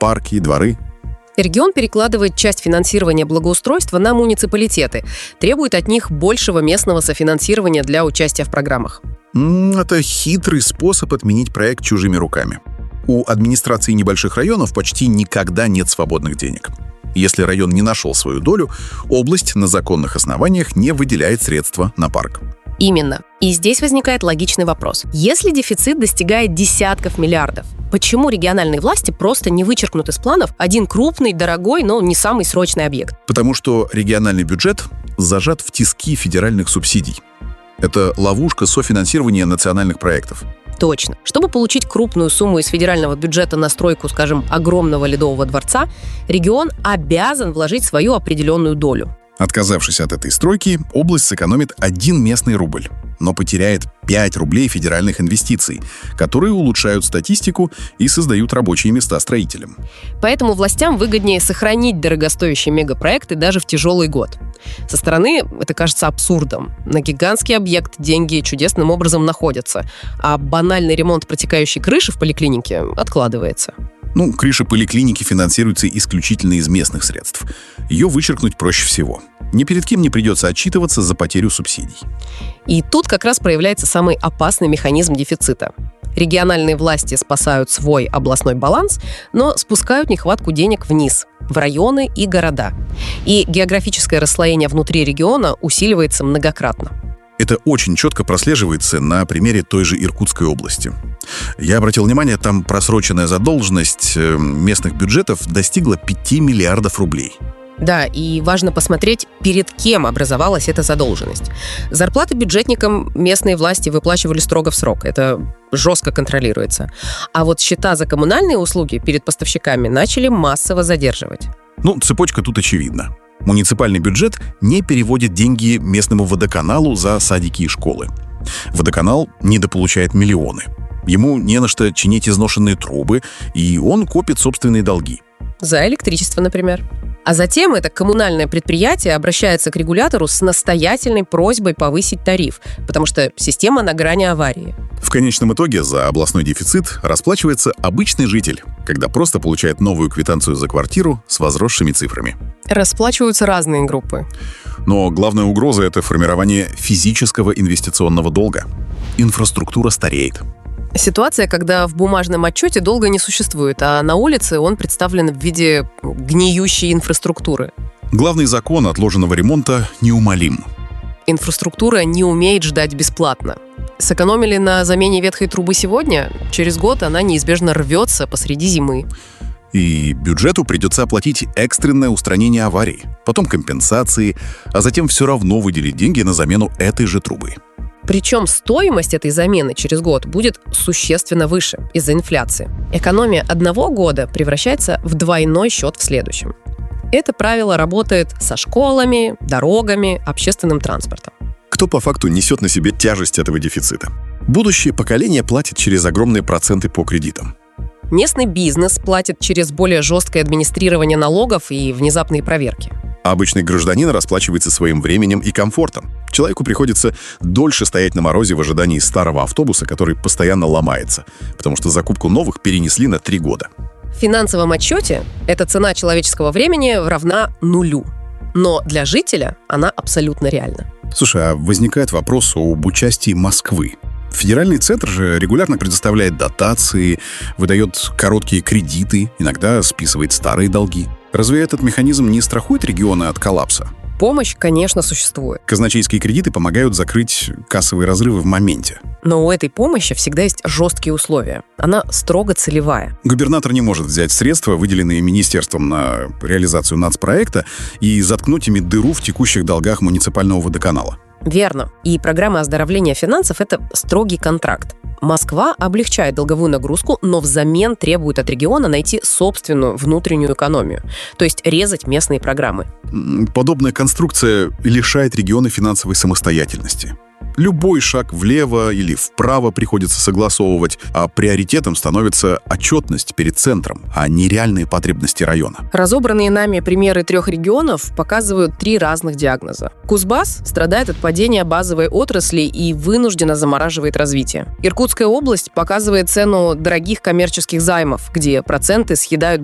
парки, дворы. Регион перекладывает часть финансирования благоустройства на муниципалитеты, требует от них большего местного софинансирования для участия в программах. Это хитрый способ отменить проект чужими руками. У администрации небольших районов почти никогда нет свободных денег. Если район не нашел свою долю, область на законных основаниях не выделяет средства на парк. Именно. И здесь возникает логичный вопрос. Если дефицит достигает десятков миллиардов, почему региональные власти просто не вычеркнут из планов один крупный, дорогой, но не самый срочный объект? Потому что региональный бюджет зажат в тиски федеральных субсидий. Это ловушка софинансирования национальных проектов. Точно. Чтобы получить крупную сумму из федерального бюджета на стройку, скажем, огромного ледового дворца, регион обязан вложить свою определенную долю. Отказавшись от этой стройки, область сэкономит 1 местный рубль, но потеряет 5 рублей федеральных инвестиций, которые улучшают статистику и создают рабочие места строителям. Поэтому властям выгоднее сохранить дорогостоящие мегапроекты даже в тяжелый год. Со стороны это кажется абсурдом. На гигантский объект деньги чудесным образом находятся, а банальный ремонт протекающей крыши в поликлинике откладывается. Крыша поликлиники финансируется исключительно из местных средств. Ее вычеркнуть проще всего. Ни перед кем не придется отчитываться за потерю субсидий. И тут как раз проявляется самый опасный механизм дефицита. Региональные власти спасают свой областной баланс, но спускают нехватку денег вниз, в районы и города. И географическое расслоение внутри региона усиливается многократно. Это очень четко прослеживается на примере той же Иркутской области. Я обратил внимание, там просроченная задолженность местных бюджетов достигла 5 миллиардов рублей. Да, и важно посмотреть, перед кем образовалась эта задолженность. Зарплаты бюджетникам местные власти выплачивали строго в срок. Это жестко контролируется. А вот счета за коммунальные услуги перед поставщиками начали массово задерживать. Цепочка тут очевидна. Муниципальный бюджет не переводит деньги местному водоканалу за садики и школы. Водоканал недополучает миллионы. Ему не на что чинить изношенные трубы, и он копит собственные долги. За электричество, например. А затем это коммунальное предприятие обращается к регулятору с настоятельной просьбой повысить тариф, потому что система на грани аварии. В конечном итоге за областной дефицит расплачивается обычный житель, когда просто получает новую квитанцию за квартиру с возросшими цифрами. Расплачиваются разные группы. Но главная угроза — это формирование физического инвестиционного долга. Инфраструктура стареет. Ситуация, когда в бумажном отчете долга не существует, а на улице он представлен в виде гниющей инфраструктуры. Главный закон отложенного ремонта неумолим. Инфраструктура не умеет ждать бесплатно. Сэкономили на замене ветхой трубы сегодня, через год она неизбежно рвется посреди зимы. И бюджету придется оплатить экстренное устранение аварий, потом компенсации, а затем все равно выделить деньги на замену этой же трубы. Причем стоимость этой замены через год будет существенно выше из-за инфляции. Экономия одного года превращается в двойной счет в следующем. Это правило работает со школами, дорогами, общественным транспортом. Кто по факту несет на себе тяжесть этого дефицита? Будущее поколение платит через огромные проценты по кредитам. Местный бизнес платит через более жесткое администрирование налогов и внезапные проверки. А обычный гражданин расплачивается своим временем и комфортом. Человеку приходится дольше стоять на морозе в ожидании старого автобуса, который постоянно ломается, потому что закупку новых перенесли на 3 года. В финансовом отчете эта цена человеческого времени равна нулю. Но для жителя она абсолютно реальна. Слушай, а возникает вопрос об участии Москвы. Федеральный центр же регулярно предоставляет дотации, выдает короткие кредиты, иногда списывает старые долги. Разве этот механизм не страхует регионы от коллапса? Помощь, конечно, существует. Казначейские кредиты помогают закрыть кассовые разрывы в моменте. Но у этой помощи всегда есть жесткие условия. Она строго целевая. Губернатор не может взять средства, выделенные министерством на реализацию нацпроекта, и заткнуть ими дыру в текущих долгах муниципального водоканала. Верно. И программа оздоровления финансов – это строгий контракт. Москва облегчает долговую нагрузку, но взамен требует от региона найти собственную внутреннюю экономию, то есть резать местные программы. Подобная конструкция лишает региона финансовой самостоятельности. Любой шаг влево или вправо приходится согласовывать, а приоритетом становится отчетность перед центром, а не реальные потребности района. Разобранные нами примеры 3 регионов показывают 3 разных диагноза. Кузбасс страдает от падения базовой отрасли и вынужденно замораживает развитие. Иркутская область показывает цену дорогих коммерческих займов, где проценты съедают